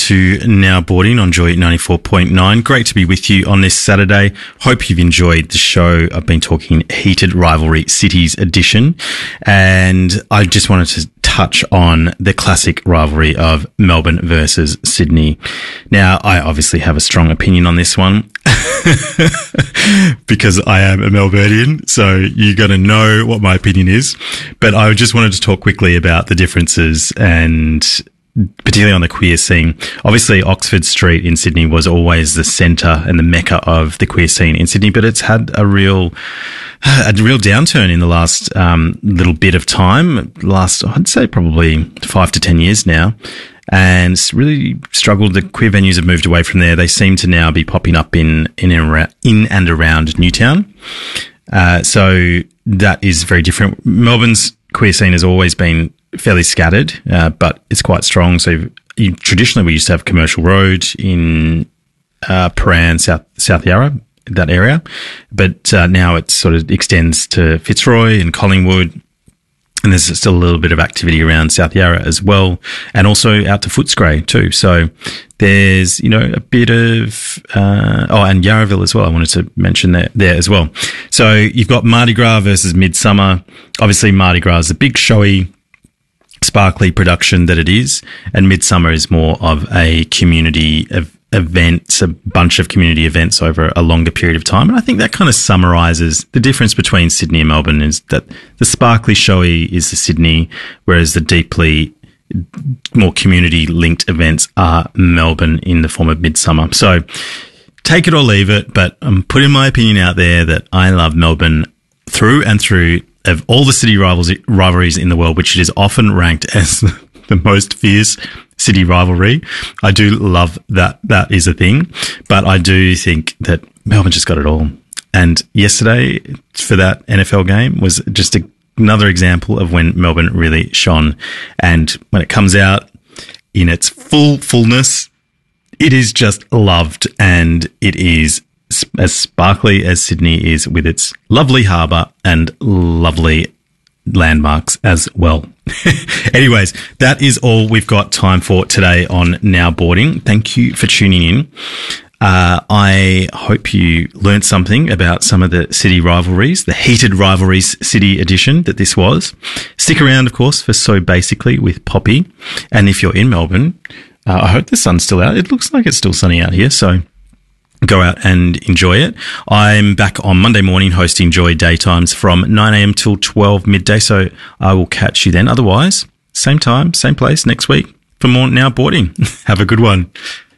to Now Boarding on Joy 94.9. Great to be with you on this Saturday. Hope you've enjoyed the show. I've been talking Heated Rivalry Cities edition, and I just wanted to touch on the classic rivalry of Melbourne versus Sydney. Now, I obviously have a strong opinion on this one because I am a Melburnian, so you got to know what my opinion is. But I just wanted to talk quickly about the differences, and particularly on the queer scene. Obviously, Oxford Street in Sydney was always the centre and the mecca of the queer scene in Sydney, but it's had a real downturn in the last little bit of time. I'd say probably 5 to 10 years now. And it's really struggled. The queer venues have moved away from there. They seem to now be popping up in and around Newtown. So that is very different. Melbourne's queer scene has always been fairly scattered, but it's quite strong. So traditionally we used to have Commercial Road in Prahran, South Yarra, that area. But now it sort of extends to Fitzroy and Collingwood. And there's still a little bit of activity around South Yarra as well, and also out to Footscray too. So there's, a bit of, and Yarraville as well. I wanted to mention there as well. So you've got Mardi Gras versus Midsummer. Obviously Mardi Gras is a big showy, sparkly production that it is, and Midsummer is more of a community events, a bunch of community events over a longer period of time. And I think that kind of summarises the difference between Sydney and Melbourne, is that the sparkly showy is the Sydney, whereas the deeply more community linked events are Melbourne in the form of Midsummer. So take it or leave it, but I'm putting my opinion out there that I love Melbourne through and through. Of all the city rivalries in the world, which it is often ranked as the most fierce city rivalry, I do love that that is a thing. But I do think that Melbourne just got it all. And yesterday, for that NFL game, was just another example of when Melbourne really shone. And when it comes out in its fullness, it is just loved, and it is as sparkly as Sydney is, with its lovely harbour and lovely landmarks as well. Anyways, that is all we've got time for today on Now Boarding. Thank you for tuning in. I hope you learned something about some of the city rivalries, the Heated Rivalries City edition that this was. Stick around, of course, for So Basically with Poppy. And if you're in Melbourne, I hope the sun's still out. It looks like it's still sunny out here, so go out and enjoy it. I'm back on Monday morning hosting Joy Daytimes from 9 a.m. till 12 midday, so I will catch you then. Otherwise, same time, same place next week for more Now Boarding. Have a good one.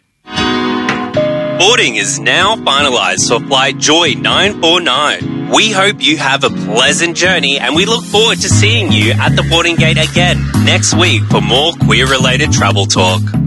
Boarding is now finalised for Flight Joy 949. We hope you have a pleasant journey, and we look forward to seeing you at the boarding gate again next week for more queer-related travel talk.